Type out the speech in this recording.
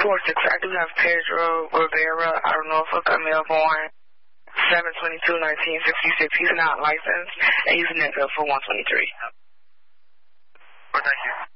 4-6. I do have Pedro Rivera out of Norfolk, a male born 7/22/1966. He's not licensed, and he's in for 123. Well, thank you.